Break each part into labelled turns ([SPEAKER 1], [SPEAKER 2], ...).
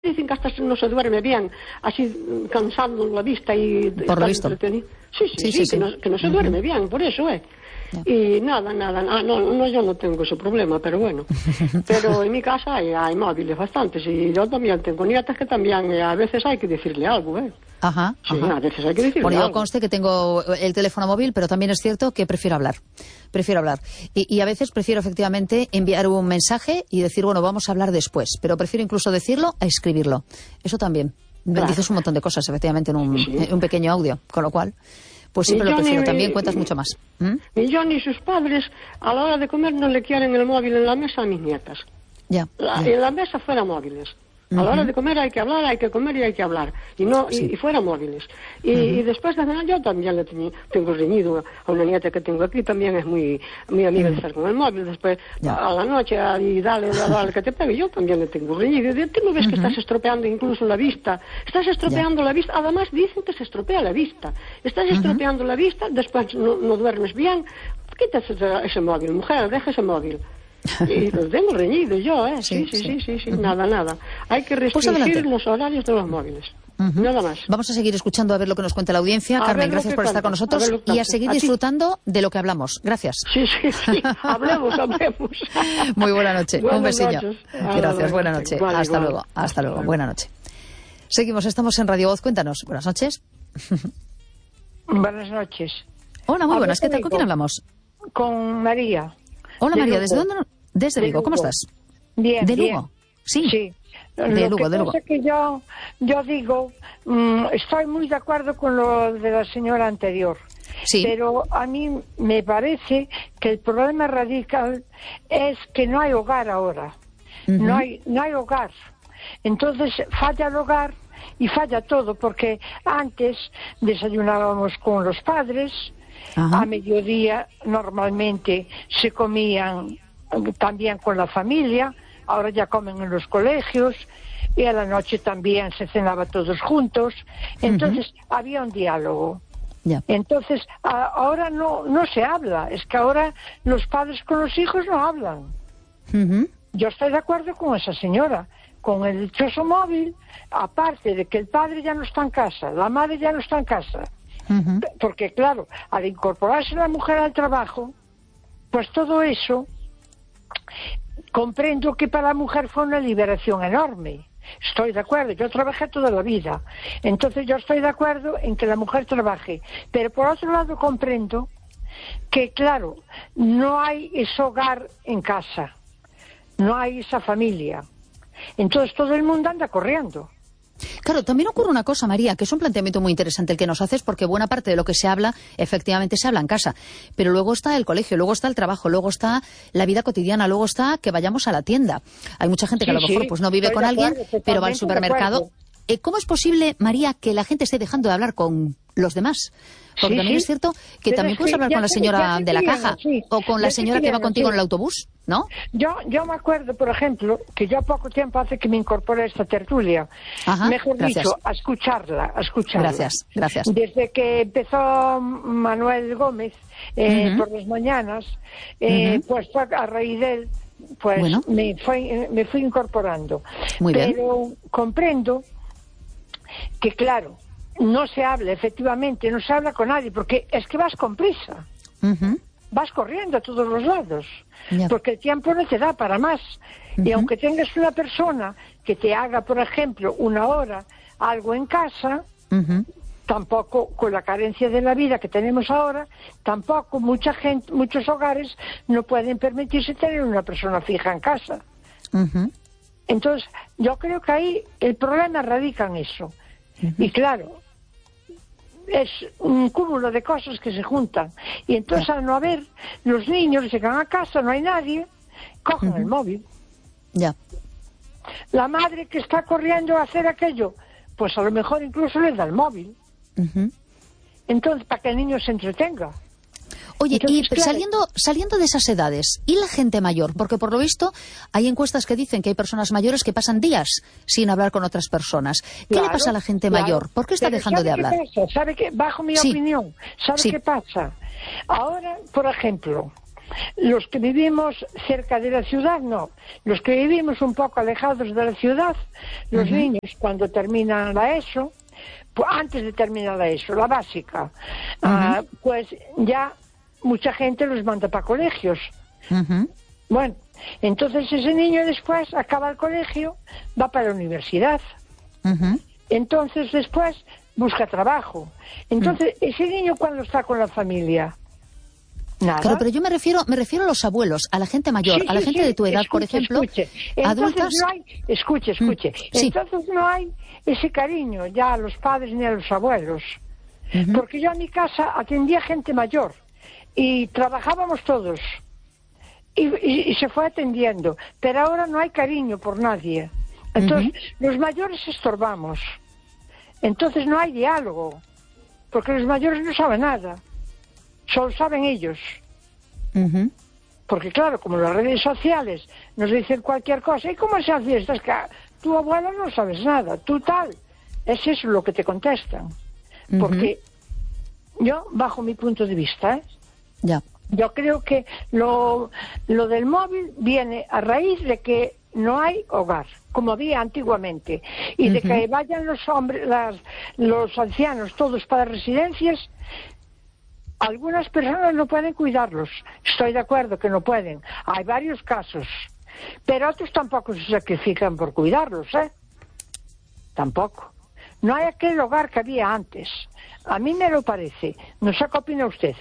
[SPEAKER 1] dicen que hasta no se duerme bien, así cansando la vista y...
[SPEAKER 2] Por lo visto.
[SPEAKER 1] Sí, que no se duerme bien, por eso, Y nada, no, yo no tengo ese problema, pero bueno. Pero en mi casa hay móviles bastantes, y yo también tengo nietas que también a veces hay que decirle algo,
[SPEAKER 2] Ajá.
[SPEAKER 1] A veces hay que decirle
[SPEAKER 2] bueno, yo
[SPEAKER 1] algo.
[SPEAKER 2] conste que tengo el teléfono móvil, pero también es cierto que prefiero hablar. Y a veces prefiero efectivamente enviar un mensaje y decir, bueno, vamos a hablar después. Pero prefiero incluso decirlo a escribirlo. Eso también. Claro. Dices un montón de cosas, efectivamente, en un pequeño audio. Con lo cual, pues siempre lo prefiero. También cuentas mucho más.
[SPEAKER 1] Ni yo ni sus padres, a la hora de comer, no le quieren el móvil en la mesa a mis nietas. En la mesa fuera móviles. A la hora de comer hay que hablar, hay que comer y hay que hablar. Y fuera móviles. Y después de cenar yo también le tengo reñido a una nieta que tengo aquí, también es muy amiga de estar con el móvil. Después a la noche y dale que te pegue, yo también le tengo reñido. ¿Tú no ves que estás estropeando incluso la vista? Estás estropeando la vista. Además dicen que se estropea la vista. Estás estropeando la vista, después no duermes bien. Quítate ese móvil, mujer, deja ese móvil. Y los tengo reñidos yo, Sí, nada. Hay que restringir los horarios de los móviles. Nada más.
[SPEAKER 2] Vamos a seguir escuchando a ver lo que nos cuenta la audiencia. Carmen, gracias por estar con nosotros y a seguir disfrutando de lo que hablamos. Gracias.
[SPEAKER 1] Sí. Hablemos.
[SPEAKER 2] Muy buena noche. Un besillo. Gracias, buena noche. Hasta luego.
[SPEAKER 1] Vale.
[SPEAKER 2] Buena noche. Seguimos, estamos en Radio Voz. Cuéntanos. Buenas noches.
[SPEAKER 3] Buenas noches.
[SPEAKER 2] Hola, muy buenas. ¿Qué tal? ¿Con quién hablamos?
[SPEAKER 3] Con María.
[SPEAKER 2] Hola María, ¿desde dónde? Desde Vigo, ¿cómo estás?
[SPEAKER 3] Bien,
[SPEAKER 2] ¿De
[SPEAKER 3] bien.
[SPEAKER 2] Lugo? Sí.
[SPEAKER 3] De
[SPEAKER 2] Lugo.
[SPEAKER 3] Es que yo digo, estoy muy de acuerdo con lo de la señora anterior.
[SPEAKER 2] Sí.
[SPEAKER 3] Pero a mí me parece que el problema radical es que no hay hogar ahora. No hay hogar. Entonces falla el hogar y falla todo, porque antes desayunábamos con los padres. A mediodía normalmente se comían también con la familia, ahora ya comen en los colegios, y a la noche también se cenaba todos juntos. Entonces había un diálogo. Entonces ahora no se habla, es que ahora los padres con los hijos no hablan. Yo estoy de acuerdo con esa señora, con el dichoso móvil, aparte de que el padre ya no está en casa, la madre ya no está en casa. Porque claro, al incorporarse la mujer al trabajo, pues todo eso, comprendo que para la mujer fue una liberación enorme. Estoy de acuerdo, yo trabajé toda la vida, entonces yo estoy de acuerdo en que la mujer trabaje, pero por otro lado comprendo que claro, no hay ese hogar en casa, no hay esa familia, entonces todo el mundo anda corriendo.
[SPEAKER 2] Claro, también ocurre una cosa, María, que es un planteamiento muy interesante el que nos haces, porque buena parte de lo que se habla, efectivamente se habla en casa. Pero luego está el colegio, luego está el trabajo, luego está la vida cotidiana, luego está que vayamos a la tienda. Hay mucha gente que a lo mejor pues no vive con alguien, pero va al supermercado. ¿Cómo es posible, María, que la gente esté dejando de hablar con los demás? Porque también es cierto que también puedes hablar con la señora de la caja o con la señora que va contigo en el autobús, ¿no?
[SPEAKER 3] Yo me acuerdo, por ejemplo, que yo poco tiempo hace que me incorporé a esta tertulia. Mejor dicho, a escucharla.
[SPEAKER 2] Gracias.
[SPEAKER 3] Desde que empezó Manuel Gómez por las mañanas, pues a raíz de él, pues bueno, me fui incorporando.
[SPEAKER 2] Muy bien.
[SPEAKER 3] Pero comprendo que, claro, no se habla, efectivamente, no se habla con nadie, porque es que vas con prisa. Vas corriendo a todos los lados, porque el tiempo no te da para más. Y aunque tengas una persona que te haga, por ejemplo, una hora algo en casa, tampoco, con la carencia de la vida que tenemos ahora, tampoco mucha gente, muchos hogares no pueden permitirse tener una persona fija en casa. Entonces, yo creo que ahí el problema radica en eso. Y claro, es un cúmulo de cosas que se juntan. Y entonces, al no haber, los niños llegan a casa, no hay nadie, cogen el móvil. La madre que está corriendo a hacer aquello, pues a lo mejor incluso les da el móvil. Entonces, para que el niño se entretenga.
[SPEAKER 2] Oye,
[SPEAKER 3] entonces,
[SPEAKER 2] y
[SPEAKER 3] claro,
[SPEAKER 2] saliendo de esas edades, ¿y la gente mayor? Porque por lo visto hay encuestas que dicen que hay personas mayores que pasan días sin hablar con otras personas. ¿Qué le pasa a la gente mayor? ¿Por qué está dejando de hablar?
[SPEAKER 3] ¿Sabe qué? Bajo mi opinión, ¿sabe qué pasa? Ahora, por ejemplo, los que vivimos cerca de la ciudad, no. Los que vivimos un poco alejados de la ciudad, los niños cuando terminan la ESO, pues antes de terminar la ESO, la básica, pues ya mucha gente los manda para colegios. Bueno, entonces ese niño después acaba el colegio, va para la universidad. Entonces después busca trabajo. Entonces ese niño cuando está con la familia, nada.
[SPEAKER 2] Claro, pero yo me refiero a los abuelos, a la gente mayor, a la gente de tu edad, por ejemplo, adultas.
[SPEAKER 3] No hay, escuche. Entonces no hay ese cariño ya a los padres ni a los abuelos. Porque yo a mi casa atendía gente mayor y trabajábamos todos y se fue atendiendo, pero ahora no hay cariño por nadie. Entonces los mayores estorbamos, entonces no hay diálogo, porque los mayores no saben nada, solo saben ellos. Porque claro, como las redes sociales nos dicen cualquier cosa, ¿y cómo se hace esto? Es que tu abuela no sabes nada, tú tal, es eso lo que te contestan. Porque yo, bajo mi punto de vista, yo creo que lo del móvil viene a raíz de que no hay hogar, como había antiguamente, y de que vayan los hombres, los ancianos todos para residencias. Algunas personas no pueden cuidarlos, estoy de acuerdo que no pueden, hay varios casos, pero otros tampoco se sacrifican por cuidarlos, tampoco. No hay aquel hogar que había antes, a mí me lo parece. No sé qué opina usted.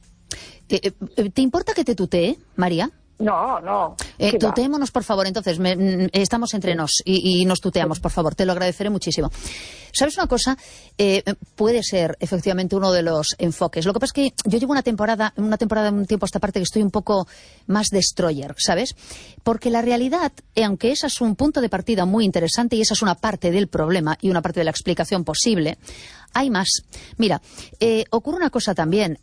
[SPEAKER 2] ¿Te importa que te tutee, María?
[SPEAKER 3] No.
[SPEAKER 2] Tuteémonos, por favor, entonces, estamos entre nos y nos tuteamos, por favor, te lo agradeceré muchísimo. ¿Sabes una cosa? Puede ser, efectivamente, uno de los enfoques. Lo que pasa es que yo llevo una temporada, un tiempo a esta parte que estoy un poco más destroyer, ¿sabes? Porque la realidad, aunque ese es un punto de partida muy interesante y esa es una parte del problema y una parte de la explicación posible, hay más. Mira, ocurre una cosa también,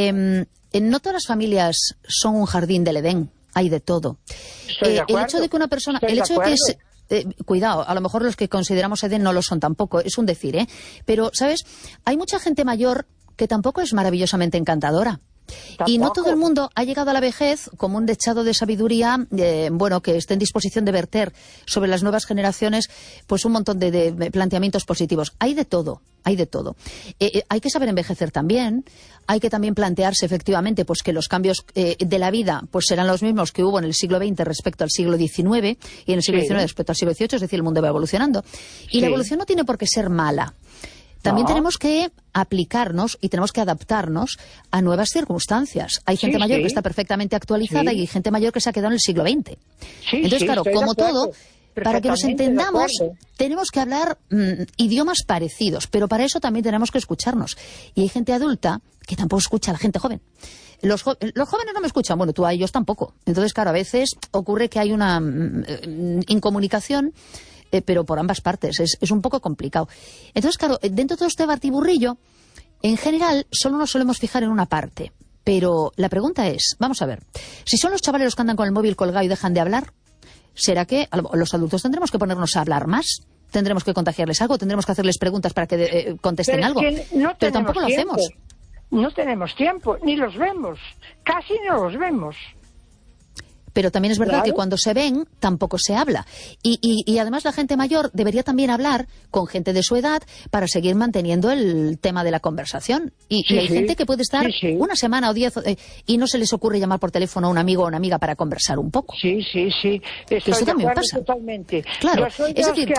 [SPEAKER 2] no todas las familias son un jardín del Edén. Hay de todo. El hecho de que una persona... cuidado, a lo mejor los que consideramos Edén no lo son tampoco, es un decir, Pero, ¿sabes? Hay mucha gente mayor que tampoco es maravillosamente encantadora. ¿Tampoco? Y no todo el mundo ha llegado a la vejez como un dechado de sabiduría, que esté en disposición de verter sobre las nuevas generaciones pues un montón de planteamientos positivos. Hay de todo, hay de todo. Hay que saber envejecer también, hay que también plantearse efectivamente pues que los cambios de la vida pues serán los mismos que hubo en el siglo XX respecto al siglo XIX y en el siglo XIX respecto al siglo XVIII, es decir, el mundo va evolucionando. Y la evolución no tiene por qué ser mala. También tenemos que aplicarnos y tenemos que adaptarnos a nuevas circunstancias. Hay gente mayor que está perfectamente actualizada y hay gente mayor que se ha quedado en el siglo XX. Entonces, claro, como todo, para que nos entendamos, tenemos que hablar idiomas parecidos, pero para eso también tenemos que escucharnos. Y hay gente adulta que tampoco escucha a la gente joven. Los jóvenes no me escuchan, bueno, tú a ellos tampoco. Entonces, claro, a veces ocurre que hay una incomunicación, pero por ambas partes, es un poco complicado. Entonces, claro, dentro de todo este batiburrillo, en general, solo nos solemos fijar en una parte. Pero la pregunta es, vamos a ver, si son los chavales los que andan con el móvil colgado y dejan de hablar, ¿será que los adultos tendremos que ponernos a hablar más? ¿Tendremos que contagiarles algo? ¿Tendremos que hacerles preguntas para que contesten algo? Pero tampoco lo hacemos.
[SPEAKER 3] No tenemos tiempo, ni los vemos, casi no los vemos.
[SPEAKER 2] Pero también es verdad que cuando se ven, tampoco se habla. Y además la gente mayor debería también hablar con gente de su edad para seguir manteniendo el tema de la conversación. Y hay gente que puede estar una semana o 10 y no se les ocurre llamar por teléfono a un amigo o una amiga para conversar un poco.
[SPEAKER 3] Sí.
[SPEAKER 2] Eso también pasa.
[SPEAKER 3] Totalmente.
[SPEAKER 2] Claro, es decir,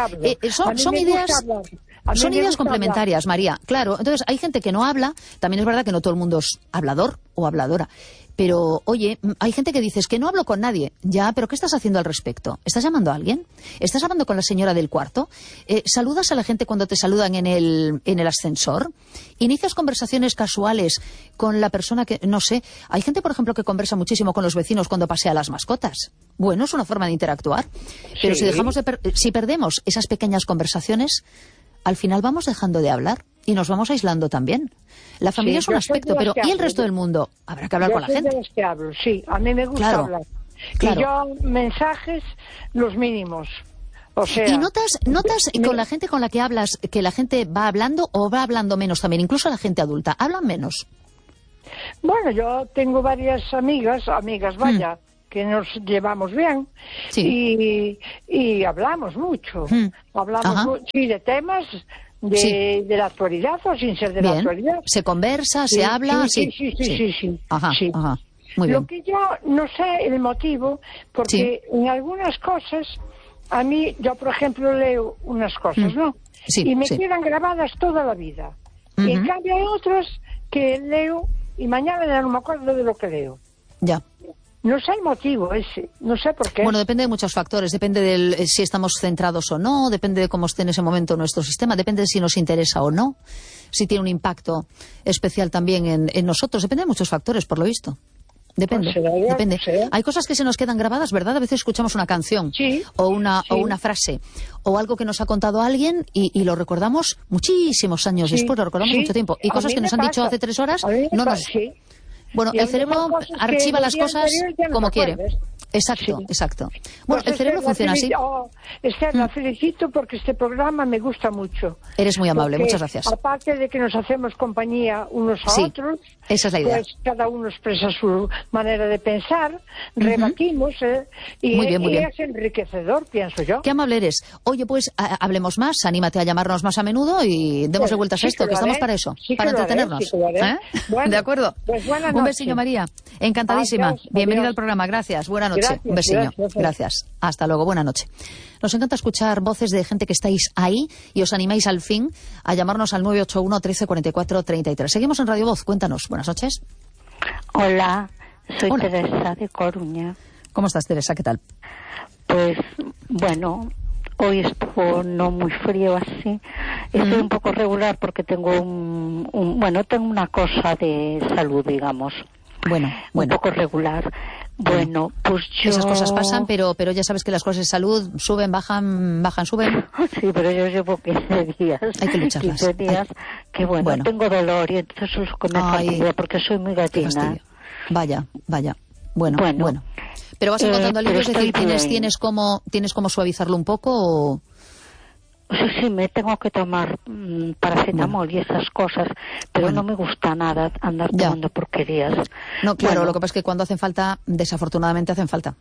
[SPEAKER 2] son ideas complementarias, María. Claro, entonces hay gente que no habla. También es verdad que no todo el mundo es hablador o habladora. Pero, oye, hay gente que dice, es que no hablo con nadie. Ya, pero ¿qué estás haciendo al respecto? ¿Estás llamando a alguien? ¿Estás hablando con la señora del cuarto? ¿Saludas a la gente cuando te saludan en el ascensor? ¿Inicias conversaciones casuales con la persona que, no sé, hay gente, por ejemplo, que conversa muchísimo con los vecinos cuando pasea a las mascotas? Bueno, es una forma de interactuar. Pero si perdemos esas pequeñas conversaciones, al final vamos dejando de hablar y nos vamos aislando también. La familia es un aspecto, pero ¿y el resto del mundo? Habrá que hablar con la gente.
[SPEAKER 3] De los que hablo, sí, a mí me gusta hablar. Claro. Y yo, mensajes, los mínimos. O sea,
[SPEAKER 2] ¿y notas con la gente con la que hablas que la gente va hablando o va hablando menos también? Incluso la gente adulta, ¿hablan menos?
[SPEAKER 3] Bueno, yo tengo varias amigas, vaya, que nos llevamos bien, sí, y hablamos mucho. Hablamos sí, de temas de la actualidad o sin ser de la actualidad.
[SPEAKER 2] Se conversa, se habla,
[SPEAKER 3] sí.
[SPEAKER 2] Ajá. Muy bien.
[SPEAKER 3] Lo que yo no sé el motivo, porque en algunas cosas, a mí, yo por ejemplo leo unas cosas, ¿no? Sí, y me quedan grabadas toda la vida. Y en cambio hay otras que leo y mañana ya no me acuerdo de lo que leo.
[SPEAKER 2] Ya.
[SPEAKER 3] No sé el motivo ese, no sé por qué.
[SPEAKER 2] Bueno, depende de muchos factores, depende de si estamos centrados o no, depende de cómo esté en ese momento nuestro sistema, depende de si nos interesa o no, si tiene un impacto especial también en nosotros, depende de muchos factores, por lo visto. Depende, depende. Hay cosas que se nos quedan grabadas, ¿verdad? A veces escuchamos una canción o una frase o algo que nos ha contado alguien y lo recordamos muchísimos años después, lo recordamos mucho tiempo. Y cosas que nos han dicho hace 3 horas, no nos... Bueno, el cerebro archiva las cosas como quiere. Exacto. Bueno, el cerebro funciona así.
[SPEAKER 3] Esther, la felicito porque este programa me gusta mucho.
[SPEAKER 2] Eres muy amable, muchas gracias.
[SPEAKER 3] Aparte de que nos hacemos compañía unos a otros,
[SPEAKER 2] esa es la idea.
[SPEAKER 3] Pues cada uno expresa su manera de pensar, rebatimos, y
[SPEAKER 2] muy bien.
[SPEAKER 3] es enriquecedor, pienso yo.
[SPEAKER 2] Qué amable eres. Oye, pues hablemos más, anímate a llamarnos más a menudo y démosle vueltas a esto, que estamos para eso, para entretenernos.
[SPEAKER 3] Bueno,
[SPEAKER 2] de acuerdo.
[SPEAKER 3] Pues buena noche.
[SPEAKER 2] Un besillo, María. Encantadísima.
[SPEAKER 3] Adiós,
[SPEAKER 2] Bienvenida
[SPEAKER 3] adiós.
[SPEAKER 2] al programa. Gracias. Buena noche.
[SPEAKER 3] Gracias,
[SPEAKER 2] un besillo. Gracias. Hasta luego. Buena noche. Nos encanta escuchar voces de gente que estáis ahí y os animáis al fin a llamarnos al 981 13 44 33. Seguimos en Radio Voz. Cuéntanos. Buenas noches.
[SPEAKER 4] Hola, soy Teresa de Coruña.
[SPEAKER 2] ¿Cómo estás, Teresa? ¿Qué tal?
[SPEAKER 4] Pues, bueno, hoy estuvo no muy frío así. Estoy un poco regular porque tengo tengo una cosa de salud, digamos.
[SPEAKER 2] Bueno.
[SPEAKER 4] Un poco regular. Bueno, pues yo...
[SPEAKER 2] Esas cosas pasan, pero ya sabes que las cosas de salud suben, bajan, suben.
[SPEAKER 4] Sí, pero yo llevo 15 días.
[SPEAKER 2] Hay que lucharlas.
[SPEAKER 4] 15 días que bueno, tengo dolor y entonces es lo que me fastidia porque soy muy gatina.
[SPEAKER 2] Vaya. Bueno. Pero vas encontrando alivio, es decir, ¿tienes cómo suavizarlo un poco o...?
[SPEAKER 4] Sí, me tengo que tomar paracetamol y esas cosas, pero no me gusta nada andar tomando porquerías.
[SPEAKER 2] No, claro, lo que pasa es que cuando hacen falta, desafortunadamente hacen falta.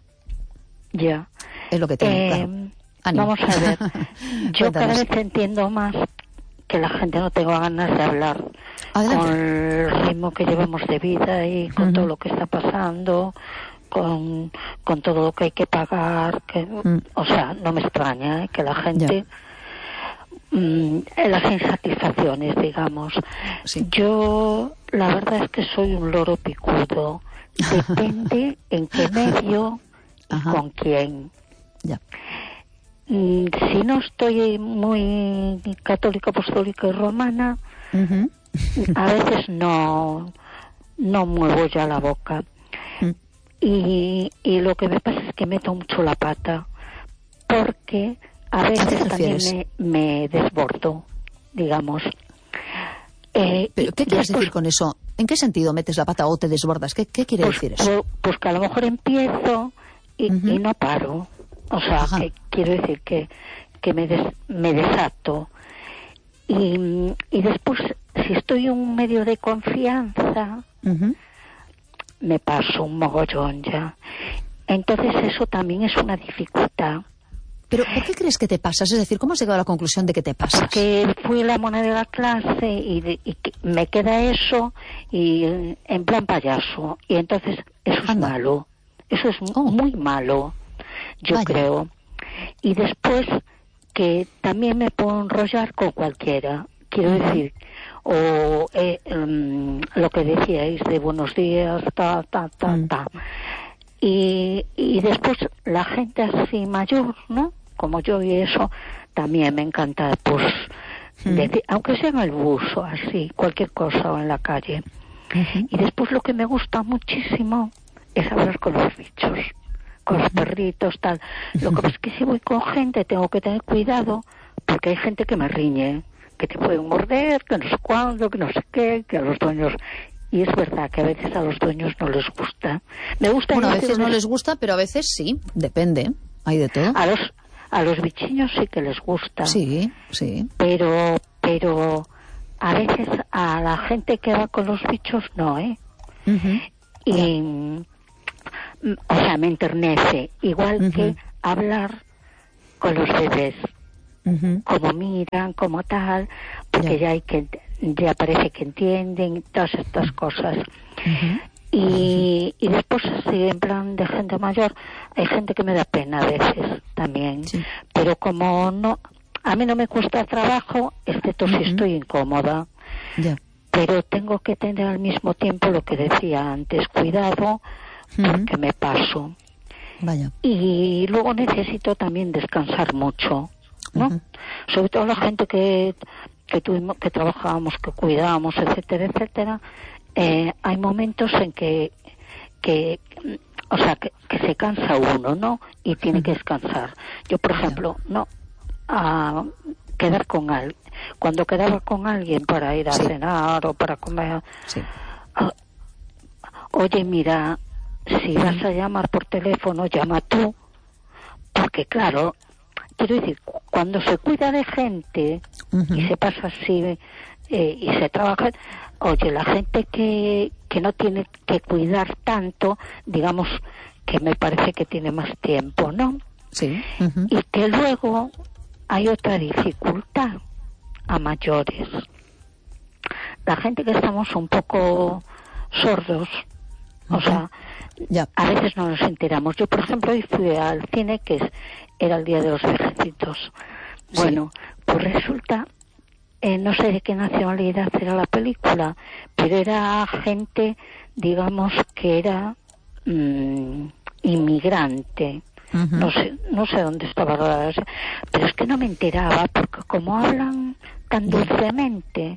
[SPEAKER 4] Ya.
[SPEAKER 2] Es lo que tiene, claro. Ánimo.
[SPEAKER 4] Vamos a ver, yo cada vez entiendo más que la gente no tenga ganas de hablar.
[SPEAKER 2] Adelante.
[SPEAKER 4] Con el ritmo que llevamos de vida y con todo lo que está pasando, con todo lo que hay que pagar, o sea, no me extraña que la gente... las insatisfacciones, digamos.
[SPEAKER 2] Sí.
[SPEAKER 4] Yo, la verdad es que soy un loro picudo. Depende en qué medio y con quién.
[SPEAKER 2] Ya.
[SPEAKER 4] Si no estoy muy católica, apostólica y romana, a veces no muevo ya la boca. Y lo que me pasa es que meto mucho la pata, porque a veces también me desbordo, digamos.
[SPEAKER 2] ¿Pero qué quieres decir con eso? ¿En qué sentido metes la pata o te desbordas? ¿Qué quiere decir eso?
[SPEAKER 4] Pues que a lo mejor empiezo y no paro. O sea, que quiero decir que me desato. Y después, si estoy en un medio de confianza, me paso un mogollón ya. Entonces eso también es una dificultad.
[SPEAKER 2] ¿Pero por qué crees que te pasas? Es decir, ¿cómo has llegado a la conclusión de que te pasas?
[SPEAKER 4] Porque fui la mona de la clase y me queda eso y en plan payaso. Y entonces eso es malo. Eso es muy malo, yo creo. Y después que también me puedo enrollar con cualquiera. Quiero decir, o lo que decíais de buenos días, Y después la gente así mayor, ¿no? Como yo y eso, también me encanta, pues, decir, aunque sea en el bus o así, cualquier cosa o en la calle. Y después lo que me gusta muchísimo es hablar con los bichos, con los perritos, tal. Lo que pasa es que si voy con gente tengo que tener cuidado, porque hay gente que me riñe, que te pueden morder, que no sé cuándo, que no sé qué, que a los dueños... Y es verdad que a veces a los dueños no les gusta. Me gusta.
[SPEAKER 2] Bueno, a veces no les gusta, pero a veces sí, depende. Hay de todo.
[SPEAKER 4] A los bichiños sí que les gusta.
[SPEAKER 2] Sí.
[SPEAKER 4] Pero a veces a la gente que va con los bichos no, ¿eh? Y, o sea, me enternece, igual que hablar con los bebés, como miran, como tal, porque ya parece que entienden todas estas cosas. Y después, sí, en plan de gente mayor, hay gente que me da pena a veces también, pero como no, a mí no me cuesta trabajo, excepto si estoy incómoda, pero tengo que tener al mismo tiempo lo que decía antes, cuidado, porque me paso. Y luego necesito también descansar mucho, ¿no? Sobre todo la gente que trabajábamos, que cuidábamos, etcétera, etcétera. Hay momentos en que se cansa uno, ¿no? Y tiene que descansar. Yo, por ejemplo, quedar con alguien. Cuando quedaba con alguien para ir a cenar o para comer, oye, mira, si vas a llamar por teléfono, llama tú, porque claro, quiero decir, cuando se cuida de gente y se pasa así y se trabaja, oye, la gente que no tiene que cuidar tanto, digamos que me parece que tiene más tiempo, ¿no?
[SPEAKER 2] Sí.
[SPEAKER 4] Y que luego hay otra dificultad a mayores. La gente que estamos un poco sordos, o sea, a veces no nos enteramos. Yo, por ejemplo, hoy fui al cine, era el Día de los Viejecitos. Bueno, pues resulta, no sé de qué nacionalidad era la película, pero era gente, digamos, que era inmigrante. No sé dónde estaba rodada, pero es que no me enteraba, porque como hablan tan dulcemente,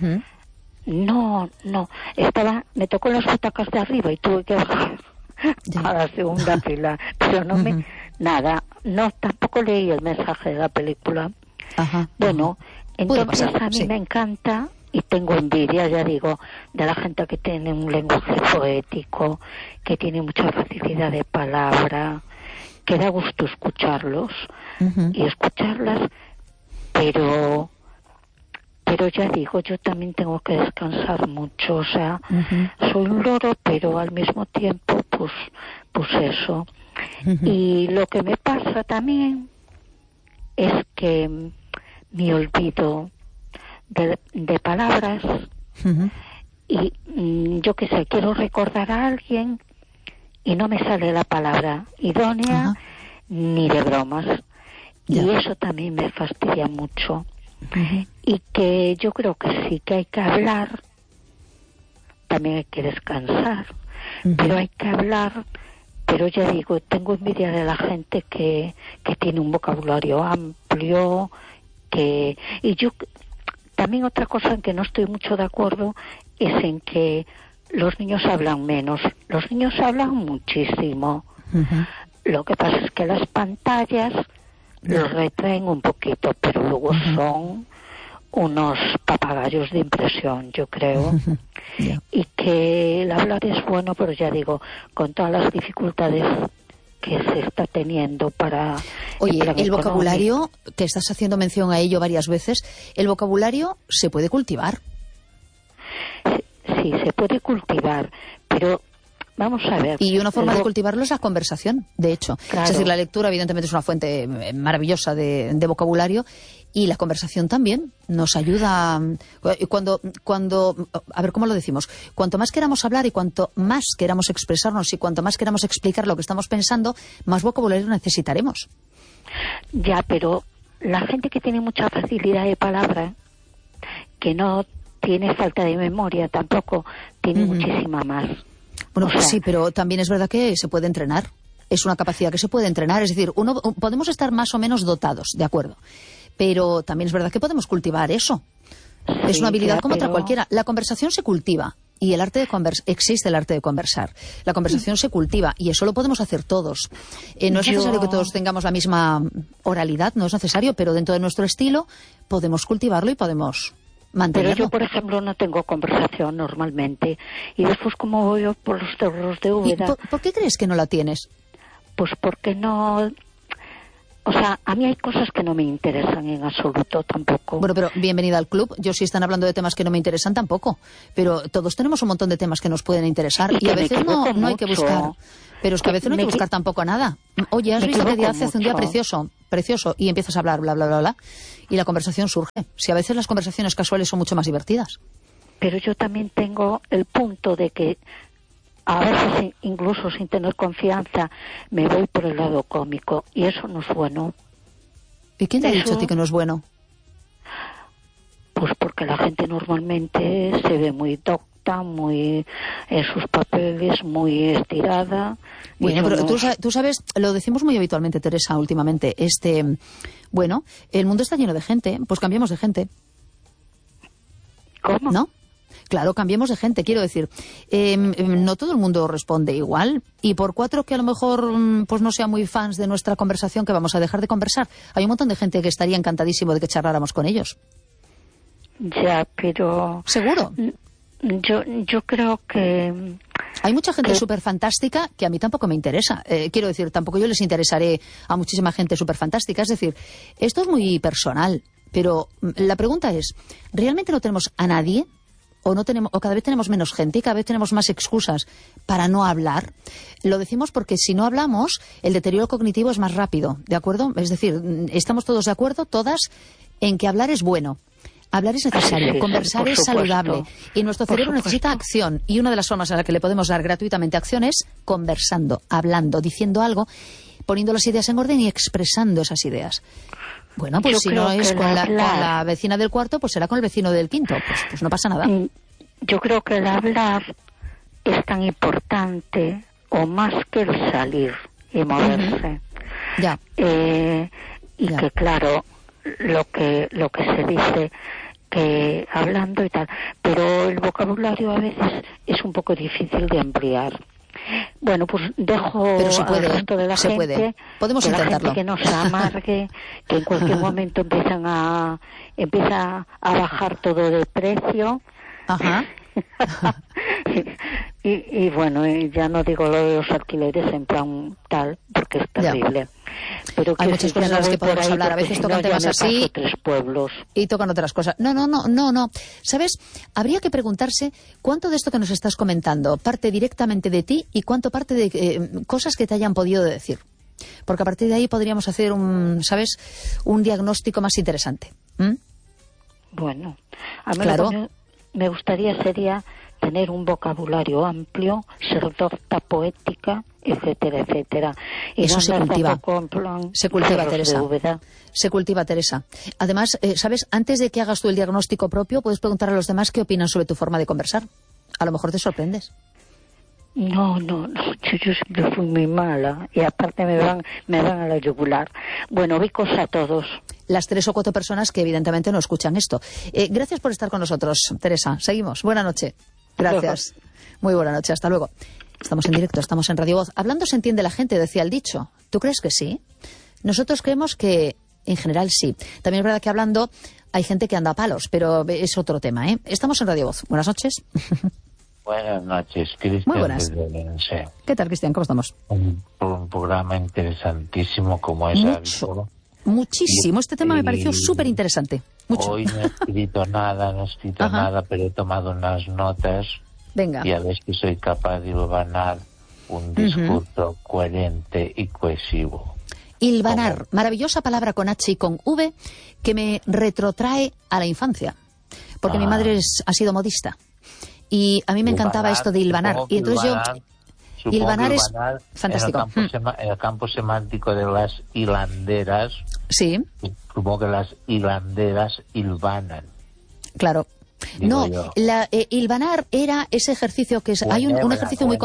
[SPEAKER 4] me tocó las butacas de arriba y tuve que bajar a la segunda fila, pero tampoco leí el mensaje de la película. Bueno, entonces a mí me encanta, y tengo envidia, ya digo, de la gente que tiene un lenguaje poético, que tiene mucha facilidad de palabra, que da gusto escucharlos y escucharlas, pero ya digo, yo también tengo que descansar mucho, o sea, soy un loro, pero al mismo tiempo, pues eso. Y lo que me pasa también es que me olvido de palabras y yo qué sé, quiero recordar a alguien y no me sale la palabra idónea ni de bromas. Y eso también me fastidia mucho. Y que yo creo que sí que hay que hablar, también hay que descansar, pero hay que hablar, pero ya digo, tengo envidia de la gente que tiene un vocabulario amplio, y yo también otra cosa en que no estoy mucho de acuerdo es en que los niños hablan menos. Los niños hablan muchísimo. Lo que pasa es que las pantallas los retraen un poquito, pero luego son unos papagayos de impresión, yo creo. Y que el hablar es bueno, pero ya digo, con todas las dificultades que se está teniendo para...
[SPEAKER 2] Oye, el vocabulario, que estás haciendo mención a ello varias veces, el vocabulario se puede cultivar.
[SPEAKER 4] Sí, se puede cultivar, pero vamos a ver.
[SPEAKER 2] Y una forma de cultivarlo es la conversación, de hecho. Claro. Es decir, la lectura evidentemente es una fuente maravillosa de vocabulario, y la conversación también nos ayuda. Cuando, a ver, ¿cómo lo decimos? Cuanto más queramos hablar y cuanto más queramos expresarnos y cuanto más queramos explicar lo que estamos pensando, más vocabulario necesitaremos.
[SPEAKER 4] Ya, pero la gente que tiene mucha facilidad de palabra, que no tiene falta de memoria tampoco, tiene muchísima más.
[SPEAKER 2] Bueno, pues sí, pero también es verdad que se puede entrenar. Es una capacidad que se puede entrenar. Es decir, podemos estar más o menos dotados, de acuerdo. Pero también es verdad que podemos cultivar eso. Sí, es una habilidad como otra cualquiera. La conversación se cultiva. Y existe el arte de conversar. La conversación se cultiva y eso lo podemos hacer todos. No es necesario que todos tengamos la misma oralidad, no es necesario, pero dentro de nuestro estilo podemos cultivarlo y podemos mantenerlo.
[SPEAKER 4] Pero yo, por ejemplo, no tengo conversación normalmente. Y después, como voy yo por los cerros de Úbeda...
[SPEAKER 2] ¿Por qué crees que no la tienes?
[SPEAKER 4] Pues porque no O sea, a mí hay cosas que no me interesan en absoluto tampoco.
[SPEAKER 2] Bueno, pero bienvenida al club. Yo, si están hablando de temas que no me interesan, tampoco. Pero todos tenemos un montón de temas que nos pueden interesar y a veces no hay que buscar. Pero es que a veces no hay que buscar tampoco nada. Oye, has visto que día hace un día precioso, y empiezas a hablar, bla, bla, bla, bla, y la conversación surge. Si a veces las conversaciones casuales son mucho más divertidas.
[SPEAKER 4] Pero yo también tengo el punto de que a veces, incluso sin tener confianza, me voy por el lado cómico, y eso no es bueno.
[SPEAKER 2] ¿Y quién te ha dicho a ti que no es bueno?
[SPEAKER 4] Pues porque la gente normalmente se ve muy docta, muy en sus papeles, muy estirada.
[SPEAKER 2] Bueno, pero tú sabes, lo decimos muy habitualmente, Teresa, últimamente, bueno, el mundo está lleno de gente, pues cambiemos de gente.
[SPEAKER 4] ¿Cómo?
[SPEAKER 2] ¿No? Claro, cambiemos de gente, quiero decir, no todo el mundo responde igual, y por 4 que a lo mejor pues no sean muy fans de nuestra conversación, que vamos a dejar de conversar, hay un montón de gente que estaría encantadísimo de que charláramos con ellos.
[SPEAKER 4] Ya, pero...
[SPEAKER 2] ¿Seguro?
[SPEAKER 4] Yo creo que...
[SPEAKER 2] Hay mucha gente súper fantástica que a mí tampoco me interesa. Quiero decir, tampoco yo les interesaré a muchísima gente súper fantástica. Es decir, esto es muy personal, pero la pregunta es, ¿realmente no tenemos a nadie? ¿O cada vez tenemos menos gente y cada vez tenemos más excusas para no hablar? Lo decimos porque si no hablamos, el deterioro cognitivo es más rápido, ¿de acuerdo? Es decir, estamos todos de acuerdo, todas, en que hablar es bueno. Hablar es necesario, conversar es saludable, y nuestro cerebro necesita acción, y una de las formas en la que le podemos dar gratuitamente acción es conversando, hablando, diciendo algo, poniendo las ideas en orden y expresando esas ideas. Bueno, pues si no es con la vecina del cuarto, pues será con el vecino del quinto, pues no pasa nada.
[SPEAKER 4] Yo creo que el hablar es tan importante o más que el salir y moverse.
[SPEAKER 2] Ya.
[SPEAKER 4] Y que claro, lo que se dice, que hablando y tal, pero el vocabulario a veces es un poco difícil de ampliar. Bueno, pues dejo al resto de la gente,
[SPEAKER 2] podemos intentarlo.
[SPEAKER 4] La gente que no se amargue, que en cualquier momento empieza a bajar todo de precio.
[SPEAKER 2] Ajá.
[SPEAKER 4] y bueno, ya no digo lo de los alquileres en plan tal, porque es terrible. Pero
[SPEAKER 2] hay muchas cosas de las que podemos hablar. A veces tocan temas así y tocan otras cosas. No. ¿Sabes? Habría que preguntarse cuánto de esto que nos estás comentando parte directamente de ti y cuánto parte de cosas que te hayan podido decir. Porque a partir de ahí podríamos hacer un diagnóstico más interesante.
[SPEAKER 4] Bueno, a mí
[SPEAKER 2] claro.
[SPEAKER 4] Me gustaría sería tener un vocabulario amplio, ser docta, poética, etcétera, etcétera. Y
[SPEAKER 2] eso
[SPEAKER 4] no
[SPEAKER 2] se cultiva. Se cultiva, Teresa. Se cultiva, Teresa. Además, ¿sabes? Antes de que hagas tú el diagnóstico propio, puedes preguntar a los demás qué opinan sobre tu forma de conversar. A lo mejor te sorprendes.
[SPEAKER 4] No, yo siempre fui muy mala y aparte me van a la yugular. Bueno, bicos a todos.
[SPEAKER 2] Las 3 o 4 personas que evidentemente no escuchan esto. Gracias por estar con nosotros, Teresa. Seguimos. Buena noche. Gracias. Muy buena noche. Hasta luego. Estamos en directo, estamos en Radio Voz. Hablando se entiende la gente, decía el dicho. ¿Tú crees que sí? Nosotros creemos que en general sí. También es verdad que hablando hay gente que anda a palos, pero es otro tema, ¿eh? Estamos en Radio Voz. Buenas noches.
[SPEAKER 5] Buenas noches, Cristian.
[SPEAKER 2] Muy buenas. ¿Qué tal, Cristian? ¿Cómo estamos?
[SPEAKER 5] Un programa interesantísimo como es.
[SPEAKER 2] Muchísimo. Este tema me pareció súper interesante.
[SPEAKER 5] Hoy no he escrito nada, pero he tomado unas notas.
[SPEAKER 2] Venga.
[SPEAKER 5] Y a ver si soy capaz de hilvanar un discurso coherente y cohesivo.
[SPEAKER 2] Hilvanar, maravillosa palabra con H y con V que me retrotrae a la infancia. Porque mi madre ha sido modista. Y a mí me encantaba esto de hilvanar. Y entonces hilvanar es fantástico.
[SPEAKER 5] En el campo semántico de las hilanderas,
[SPEAKER 2] sí.
[SPEAKER 5] Supongo que las hilanderas hilvanan.
[SPEAKER 2] Claro. No, hilvanar era ese ejercicio que es... Hay un ejercicio muy...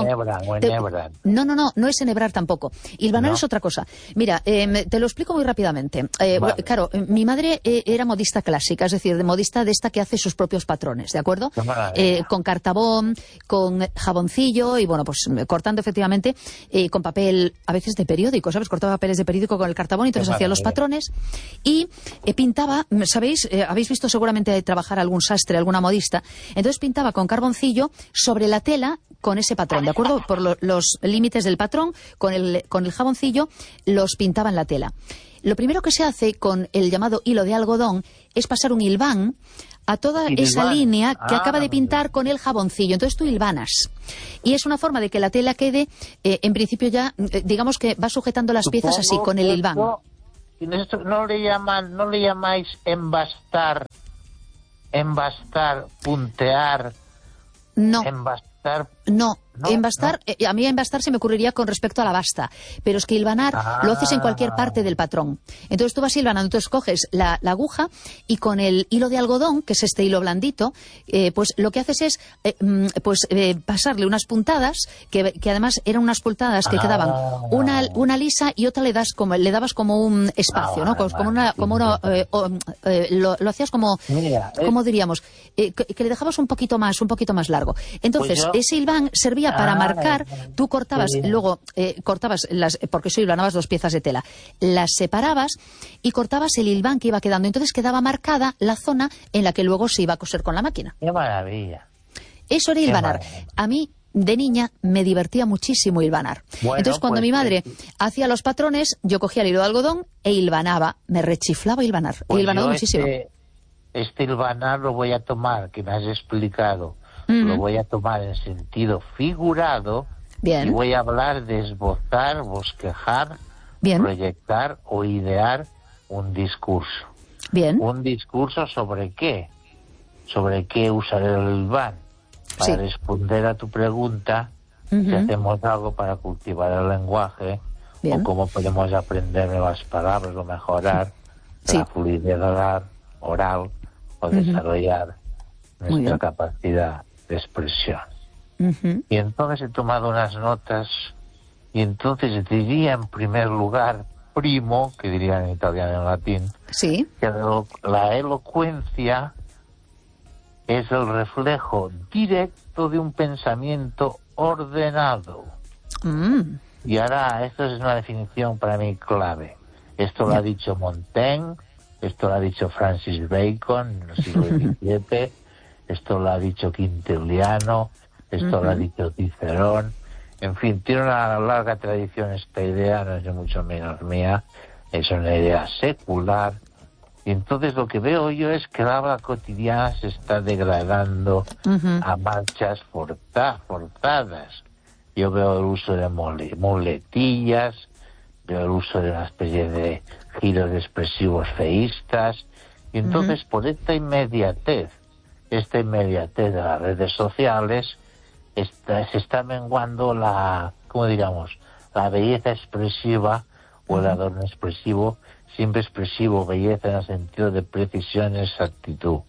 [SPEAKER 2] No es enhebrar tampoco. Hilvanar es otra cosa. Mira, te lo explico muy rápidamente. Vale. Claro, mi madre era modista clásica, es decir, de modista de esta que hace sus propios patrones, ¿de acuerdo? Con cartabón, con jaboncillo y, bueno, pues cortando efectivamente con papel, a veces de periódico, ¿sabes? Cortaba papeles de periódico con el cartabón y entonces hacía los patrones y pintaba, ¿sabéis? Habéis visto seguramente trabajar algún sastre, alguna modista, entonces pintaba con carboncillo sobre la tela con ese patrón, ¿de acuerdo? Por los límites del patrón, con el jaboncillo los pintaba en la tela. lo primero que se hace con el llamado hilo de algodón es pasar un hilván a toda esa línea que acaba de pintar con el jaboncillo. Entonces tú hilvanas. Y es una forma de que la tela quede, en principio ya, digamos que va sujetando las piezas así, con el hilván.
[SPEAKER 5] ¿No le llamáis embastar, puntear?
[SPEAKER 2] No.
[SPEAKER 5] Embastar.
[SPEAKER 2] No, embastar, a mí embastar se me ocurriría con respecto a la basta, pero es que hilvanar lo haces en cualquier parte del patrón. Entonces tú vas hilvanando, entonces coges la aguja y con el hilo de algodón, que es este hilo blandito, pues lo que haces es pasarle unas puntadas, que además eran unas puntadas que quedaban una lisa y otra le dabas como un espacio, ¿no? Lo hacías como, ¿cómo diríamos? Que le dejabas un poquito más largo. Entonces, pues ese hilván servía para marcar, tú cortabas, luego cortabas porque eso hilvanabas 2 piezas de tela, las separabas y cortabas el hilván que iba quedando, entonces quedaba marcada la zona en la que luego se iba a coser con la máquina.
[SPEAKER 5] ¡Qué maravilla!
[SPEAKER 2] Eso era hilvanar. A mí, de niña, me divertía muchísimo hilvanar. Bueno, entonces, cuando mi madre hacía los patrones, yo cogía el hilo de algodón e hilvanaba, me rechiflaba hilvanar. He hilvanado muchísimo.
[SPEAKER 5] Este hilvanar lo voy a tomar, que me has explicado. Lo voy a tomar en sentido figurado. Bien. Y voy a hablar de esbozar, bosquejar, bien, proyectar o idear un discurso.
[SPEAKER 2] Bien.
[SPEAKER 5] ¿Un discurso sobre qué? ¿Sobre qué usar el hilván? Para responder a tu pregunta, si hacemos algo para cultivar el lenguaje, bien, o cómo podemos aprender nuevas palabras o mejorar la fluidez oral o desarrollar nuestra capacidad de expresión. Y entonces he tomado unas notas y entonces diría en primer lugar, primo, que dirían en italiano y en latín, que la elocuencia es el reflejo directo de un pensamiento ordenado. Y ahora, esto es una definición para mí clave. Esto lo ha dicho Montaigne, esto lo ha dicho Francis Bacon en el siglo XVII, esto lo ha dicho Quintiliano, esto lo ha dicho Cicerón. En fin, tiene una larga tradición esta idea, no es ni mucho menos mía, es una idea secular. Y entonces lo que veo yo es que la habla cotidiana se está degradando a marchas forzadas. Yo veo el uso de muletillas, veo el uso de una especie de giros expresivos feístas. Y entonces por esta inmediatez de las redes sociales, se está menguando la belleza expresiva o el adorno expresivo, siempre expresivo, belleza en el sentido de precisión y exactitud.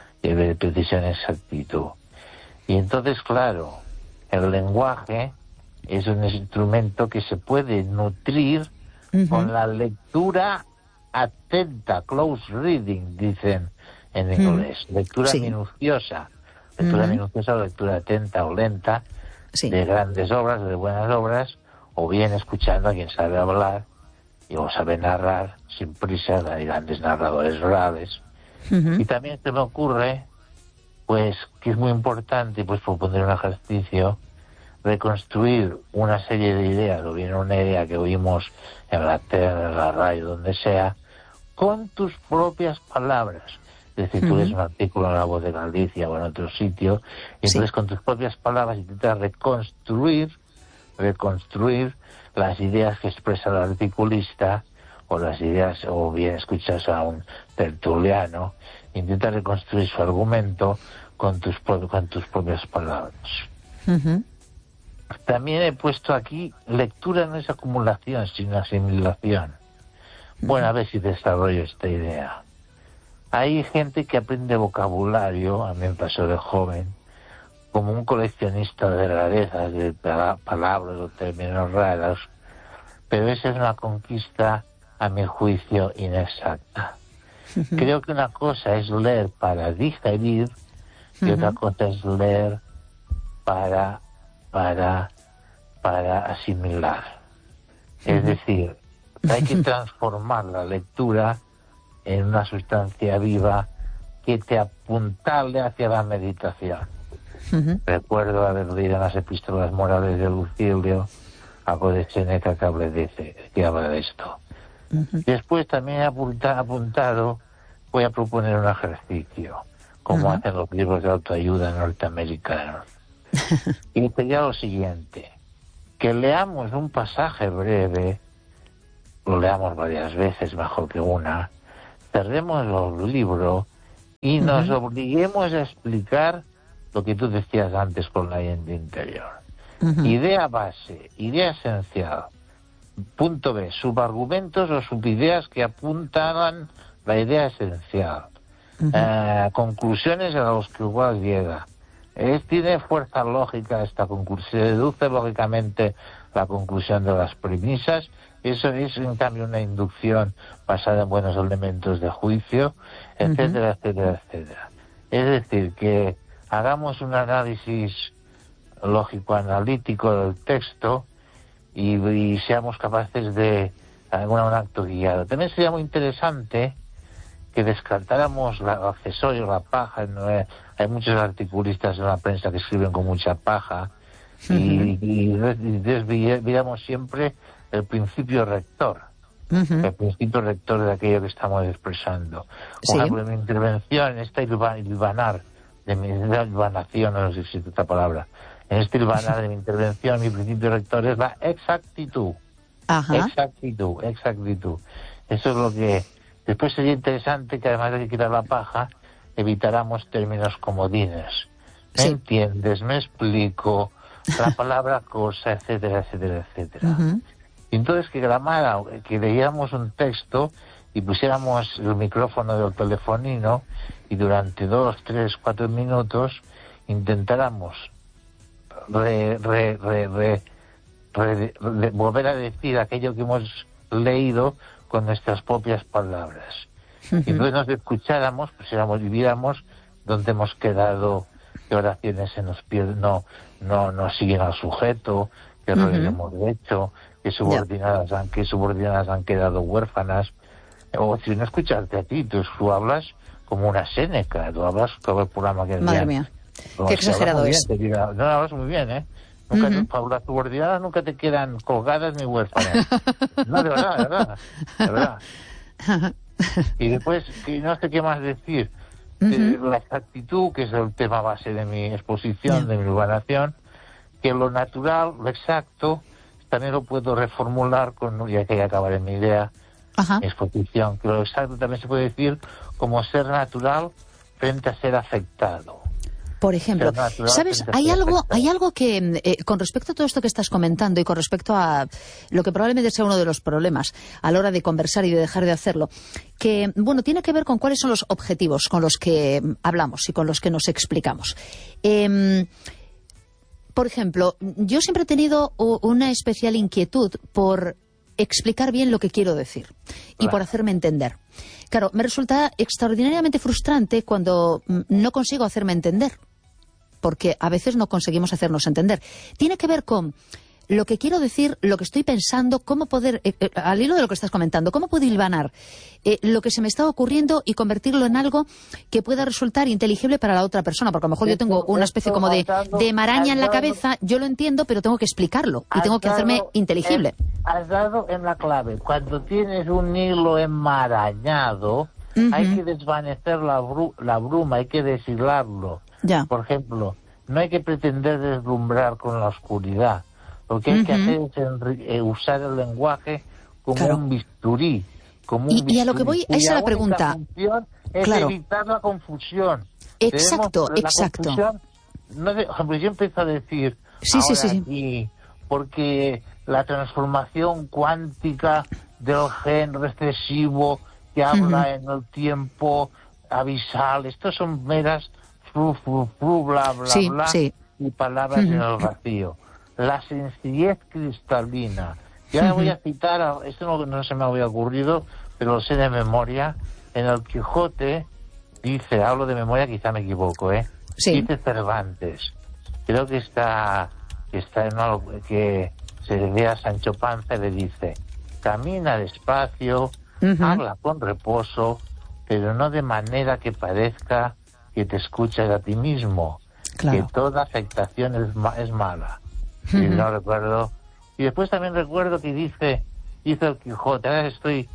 [SPEAKER 5] Y entonces, claro, el lenguaje es un instrumento que se puede nutrir con la lectura atenta, close reading, dicen en inglés, lectura minuciosa. Lectura minuciosa o lectura atenta o lenta de grandes obras, de buenas obras, o bien escuchando a quien sabe hablar o sabe narrar sin prisa, hay grandes narradores orales. Y también se me ocurre, pues, que es muy importante, pues, proponer un ejercicio, reconstruir una serie de ideas, o bien una idea que oímos en la tele, en la radio, donde sea, con tus propias palabras. Es decir, tú lees un artículo en La Voz de Galicia o en otro sitio, y entonces con tus propias palabras intentas reconstruir las ideas que expresa el articulista, o las ideas, o bien escuchas a un tertuliano, intenta reconstruir su argumento con tus propias palabras. También he puesto aquí, lectura no es acumulación, sino asimilación. Bueno, a ver si desarrollo esta idea. Hay gente que aprende vocabulario, a mí me pasó de joven, como un coleccionista de rarezas, de palabras o términos raros, pero esa es una conquista, a mi juicio, inexacta. Creo que una cosa es leer para digerir y otra cosa es leer para asimilar. Es decir, hay que transformar la lectura en una sustancia viva que te apuntale hacia la meditación. Recuerdo haber leído en las epístolas morales de Lucilio algo de Séneca que habla de esto. Después también he apuntado, voy a proponer un ejercicio, como hacen los libros de autoayuda norteamericanos. Y sería lo siguiente, que leamos un pasaje breve, lo leamos varias veces, mejor que una, cerremos el libro y nos obliguemos a explicar lo que tú decías antes con la mente interior. Idea base, idea esencial. Punto B, subargumentos o subideas que apuntaban la idea esencial. Conclusiones a las que igual llega. Tiene fuerza lógica esta conclusión. Se deduce lógicamente la conclusión de las premisas. Eso es, en cambio, una inducción basada en buenos elementos de juicio, etcétera, etcétera, etcétera. Es decir, que hagamos un análisis lógico-analítico del texto y seamos capaces de un acto guiado. También sería muy interesante que descartáramos el accesorio, la paja. Hay muchos articulistas en la prensa que escriben con mucha paja y desviamos siempre el principio rector. El principio rector de aquello que estamos expresando. Por ejemplo, en mi intervención, en esta hilvanación, no sé si existe esta palabra, en este hilvanar de mi intervención, mi principio rector es la exactitud. Exactitud. Eso es lo que... Después sería interesante que, además de quitar la paja, evitáramos términos comodines. ¿Me entiendes? ¿Me explico? La palabra cosa, etcétera, etcétera, etcétera. Y entonces que leyéramos un texto y pusiéramos el micrófono del telefonino y durante 2, 3, 4 minutos intentáramos volver a decir aquello que hemos leído con nuestras propias palabras. Y entonces nos escucháramos, viviéramos donde hemos quedado, qué oraciones se nos pierden, no siguen al sujeto, qué errores hemos hecho, qué subordinadas han quedado huérfanas. O si no escucharte a ti, tú hablas como una Séneca, tú hablas como el programa que...
[SPEAKER 2] Madre mía, qué exagerado es.
[SPEAKER 5] No, hablas muy bien, ¿eh? Nunca, las subordinadas nunca te quedan colgadas ni huérfanas. No, de verdad. Y después, que no sé qué más decir. La exactitud, que es el tema base de mi exposición, de mi urbanación, que lo natural, lo exacto, también lo puedo reformular ya que acabaré mi idea, mi exposición, que lo exacto también se puede decir como ser natural frente a ser afectado.
[SPEAKER 2] Por ejemplo, ¿sabes? Hay algo que, con respecto a todo esto que estás comentando y con respecto a lo que probablemente sea uno de los problemas a la hora de conversar y de dejar de hacerlo, que, bueno, tiene que ver con cuáles son los objetivos con los que hablamos y con los que nos explicamos. Por ejemplo, yo siempre he tenido una especial inquietud por explicar bien lo que quiero decir y por hacerme entender. Claro, me resulta extraordinariamente frustrante cuando no consigo hacerme entender, porque a veces no conseguimos hacernos entender. Tiene que ver con lo que quiero decir, lo que estoy pensando, cómo poder, al hilo de lo que estás comentando, cómo puedo hilvanar lo que se me está ocurriendo y convertirlo en algo que pueda resultar inteligible para la otra persona, porque a lo mejor yo tengo una especie como de maraña en la cabeza, yo lo entiendo, pero tengo que explicarlo y tengo que hacerme inteligible.
[SPEAKER 5] Has dado en la clave. Cuando tienes un hilo enmarañado, hay que desvanecer la bruma, hay que deshilarlo. Por ejemplo, no hay que pretender deslumbrar con la oscuridad. Lo que hay que hacer es usar el lenguaje como un bisturí.
[SPEAKER 2] Y a lo que voy, esa es la pregunta.
[SPEAKER 5] Es evitar la confusión.
[SPEAKER 2] Exacto.
[SPEAKER 5] Por ejemplo, yo empiezo a decir aquí, porque la transformación cuántica del gen recesivo que habla en el tiempo abisal, estos son meras bla, bla, y palabras en el vacío. La sencillez cristalina. Y ahora voy a citar, esto no se me había ocurrido, pero lo sé de memoria. En el Quijote dice, hablo de memoria, quizá me equivoco, dice Cervantes. Creo que está en algo que se ve a Sancho Panza y le dice, camina despacio, habla con reposo, pero no de manera que parezca que te escuchas a ti mismo, que toda afectación es mala. Y no recuerdo. Y después también recuerdo que dice el Quijote, ahora estoy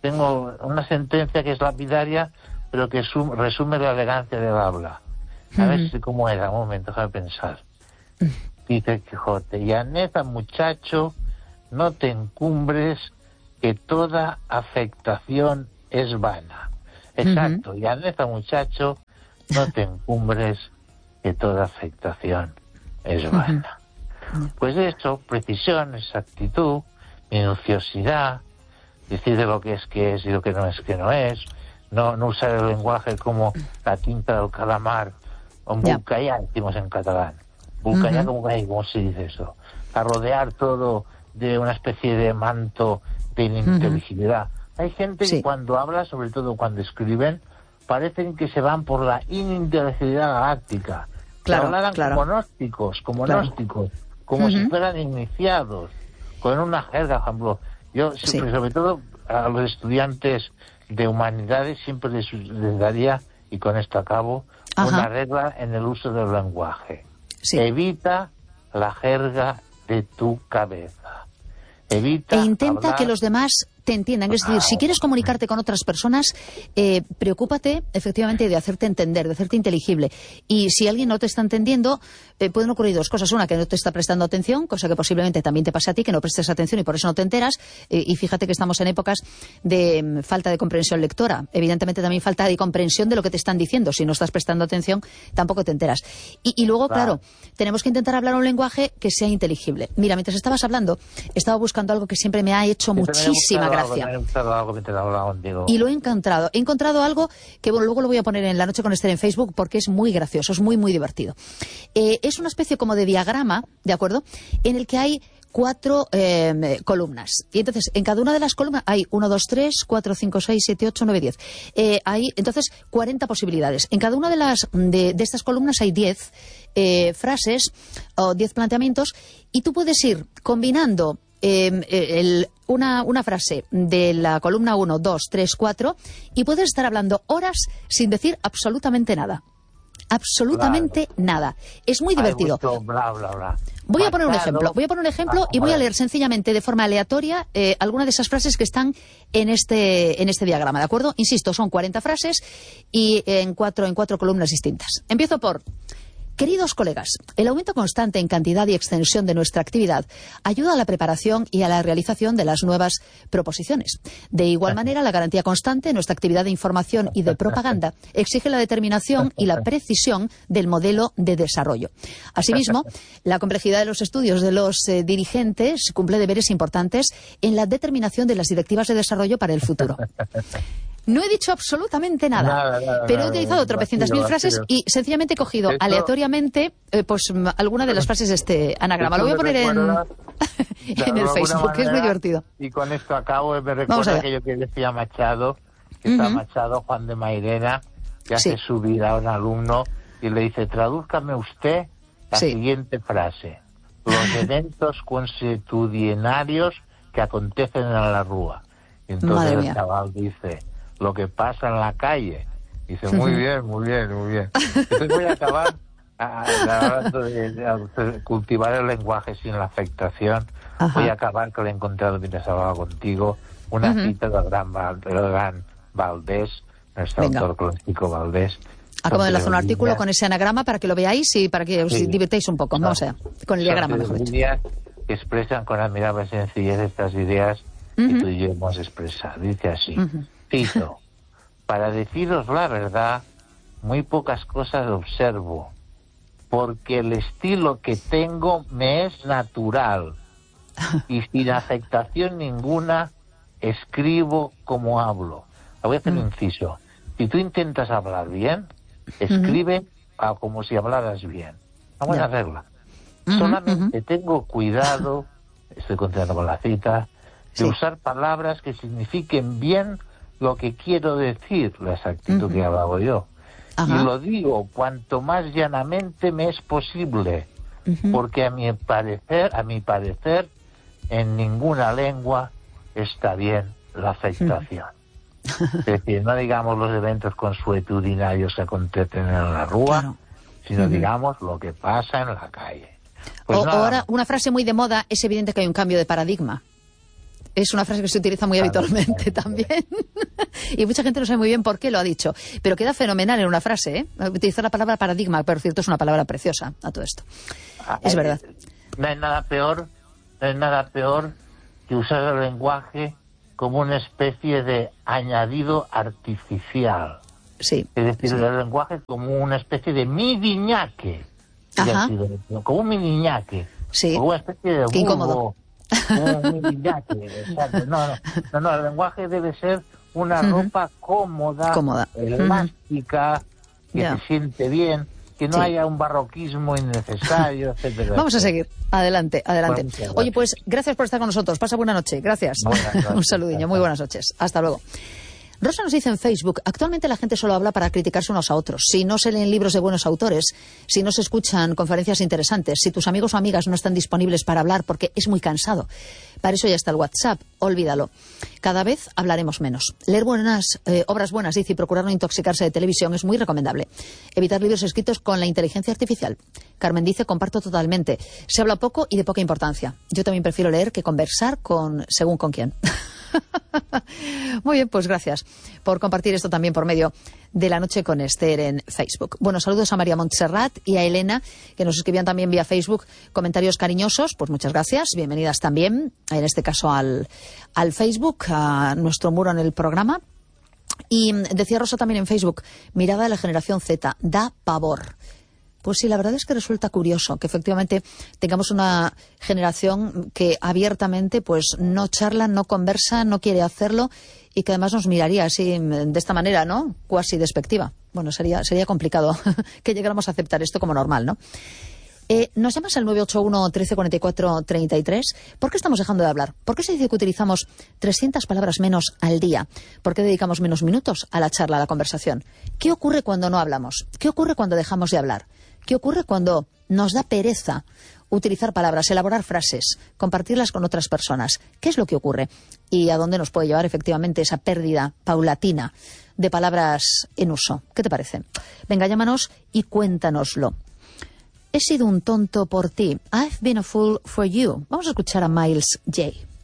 [SPEAKER 5] tengo una sentencia que es lapidaria, pero que resume la elegancia del habla. A ver cómo era, un momento, déjame pensar. Dice Quijote: llaneza, muchacho, no te encumbres, que toda afectación es vana. Exacto, llaneza, muchacho, no te encumbres, que toda afectación es vana. Pues eso, precisión, exactitud, minuciosidad, decir de lo que es y lo que no es, no usar el lenguaje como la tinta del calamar, o embolcallar, decimos en catalán. Embolcallar, ¿cómo se dice eso? A rodear todo de una especie de manto de ininteligibilidad. Hay gente que cuando habla, sobre todo cuando escriben, parecen que se van por la ininteligibilidad galáctica.
[SPEAKER 2] Claro,
[SPEAKER 5] hablan como gnósticos, como si fueran iniciados, con una jerga, por ejemplo. Yo, sobre todo a los estudiantes de humanidades, siempre les daría, y con esto acabo, una regla en el uso del lenguaje. Evita la jerga de tu cabeza. Evita
[SPEAKER 2] intenta
[SPEAKER 5] hablar...
[SPEAKER 2] que los demás te entiendan. Es decir, si quieres comunicarte con otras personas, preocúpate efectivamente de hacerte entender, de hacerte inteligible. Y si alguien no te está entendiendo, pueden ocurrir dos cosas. Una, que no te está prestando atención, cosa que posiblemente también te pase a ti, que no prestes atención y por eso no te enteras. Y fíjate que estamos en épocas de falta de comprensión lectora. Evidentemente también falta de comprensión de lo que te están diciendo. Si no estás prestando atención, tampoco te enteras. Y luego, claro, tenemos que intentar hablar un lenguaje que sea inteligible. Mira, mientras estabas hablando, estaba buscando algo que siempre me ha hecho muchísima gracia. Y lo he encontrado. He encontrado algo que, bueno, luego lo voy a poner en La Noche con Esther en Facebook porque es muy gracioso, es muy, muy divertido. Es una especie como de diagrama, ¿de acuerdo?, en el que hay 4 columnas. Y entonces, en cada una de las columnas hay 1, 2, 3, 4, 5, 6, 7, 8, 9, 10. Hay, entonces, 40 posibilidades. En cada una de estas columnas hay 10 frases o 10 planteamientos y tú puedes ir combinando una frase de la columna 1, 2, 3, 4 y puedes estar hablando horas sin decir absolutamente nada. Absolutamente nada. Es muy divertido.
[SPEAKER 5] Bla, bla, bla.
[SPEAKER 2] Voy a poner un ejemplo y voy a leer sencillamente de forma aleatoria alguna de esas frases que están en este diagrama, ¿de acuerdo? Insisto, son 40 frases y en cuatro columnas distintas. Empiezo por: queridos colegas, el aumento constante en cantidad y extensión de nuestra actividad ayuda a la preparación y a la realización de las nuevas proposiciones. De igual manera, la garantía constante en nuestra actividad de información y de propaganda exige la determinación y la precisión del modelo de desarrollo. Asimismo, la complejidad de los estudios de los dirigentes cumple deberes importantes en la determinación de las directivas de desarrollo para el futuro. No he dicho absolutamente nada, pero he utilizado tropecientas mil frases y sencillamente he cogido aleatoriamente alguna de las frases de este anagrama. Lo voy a poner en el Facebook, que es muy divertido.
[SPEAKER 5] Y con esto acabo, me recuerda aquello que decía Machado, que está Machado, Juan de Mairena, que hace subir a un alumno y le dice: tradúzcame usted la siguiente frase: los eventos consuetudinarios que acontecen en la Rúa. Y entonces el chaval dice: lo que pasa en la calle. Dice: muy bien. Entonces voy a acabar hablando de cultivar el lenguaje sin la afectación. Voy a acabar, que lo he encontrado mientras hablaba contigo, una cita del gran Valdés, nuestro autor clásico Valdés.
[SPEAKER 2] Acabo de lanzar un artículo con ese anagrama para que lo veáis y para que os divirtáis un poco. Vamos allá, con el diagrama, mejor dicho.
[SPEAKER 5] Ideas que expresan con admirable sencillez estas ideas que tú y yo hemos expresado. Dice así: cito: para deciros la verdad, muy pocas cosas observo, porque el estilo que tengo me es natural y sin afectación ninguna escribo como hablo. Voy a hacer un inciso. Si tú intentas hablar bien, escribe como si hablaras bien. Vamos a hacerla. Solamente tengo cuidado, estoy continuando con la cita, de usar palabras que signifiquen bien lo que quiero decir, la exactitud que hablaba yo. Y lo digo cuanto más llanamente me es posible, porque a mi parecer, en ninguna lengua está bien la afectación. Es decir, no digamos los eventos consuetudinarios que acontecen en la Rúa, sino digamos lo que pasa en la calle. Pues
[SPEAKER 2] ahora, una frase muy de moda, es evidente que hay un cambio de paradigma. Es una frase que se utiliza muy habitualmente también. Y mucha gente no sabe muy bien por qué lo ha dicho. Pero queda fenomenal en una frase, ¿eh? Utilizar la palabra paradigma, pero cierto, es una palabra preciosa a todo esto. Es verdad.
[SPEAKER 5] No hay nada peor que usar el lenguaje como una especie de añadido artificial.
[SPEAKER 2] Sí.
[SPEAKER 5] Es decir, el lenguaje como una especie de midiñaque.
[SPEAKER 2] Ajá.
[SPEAKER 5] Como un midiñaque.
[SPEAKER 2] Sí.
[SPEAKER 5] Como una especie de
[SPEAKER 2] qué incómodo.
[SPEAKER 5] Un midiñaque. Exacto. No, el lenguaje debe ser una ropa cómoda, elástica, que se siente bien, que no haya un barroquismo innecesario, etcétera.
[SPEAKER 2] Vamos a seguir. Adelante. Oye, pues gracias por estar con nosotros. Pasa buena noche. Gracias. Un saludiño. Muy buenas noches. Hasta luego. Rosa nos dice en Facebook, actualmente la gente solo habla para criticarse unos a otros. Si no se leen libros de buenos autores, si no se escuchan conferencias interesantes, si tus amigos o amigas no están disponibles para hablar porque es muy cansado. Para eso ya está el WhatsApp, olvídalo. Cada vez hablaremos menos. Leer obras buenas, dice, y procurar no intoxicarse de televisión es muy recomendable. Evitar libros escritos con la inteligencia artificial. Carmen dice, comparto totalmente. Se habla poco y de poca importancia. Yo también prefiero leer que conversar según con quién. Muy bien, pues gracias por compartir esto también por medio de La Noche con Esther en Facebook. Bueno, saludos a María Montserrat y a Elena, que nos escribían también vía Facebook comentarios cariñosos. Pues muchas gracias, bienvenidas también, en este caso al Facebook, a nuestro muro en el programa. Y decía Rosa también en Facebook, mirada de la generación Z, da pavor. Pues sí, la verdad es que resulta curioso que efectivamente tengamos una generación que abiertamente pues no charla, no conversa, no quiere hacerlo y que además nos miraría así de esta manera, ¿no? Cuasi despectiva. Bueno, sería complicado que llegáramos a aceptar esto como normal, ¿no? Nos llamas al 981 1344 33. ¿Por qué estamos dejando de hablar? ¿Por qué se dice que utilizamos 300 palabras menos al día? ¿Por qué dedicamos menos minutos a la charla, a la conversación? ¿Qué ocurre cuando no hablamos? ¿Qué ocurre cuando dejamos de hablar? ¿Qué ocurre cuando nos da pereza utilizar palabras, elaborar frases, compartirlas con otras personas? ¿Qué es lo que ocurre? ¿Y a dónde nos puede llevar efectivamente esa pérdida paulatina de palabras en uso? ¿Qué te parece? Venga, llámanos y cuéntanoslo. He sido un tonto por ti. I've been a fool for you. Vamos a escuchar a Miles J.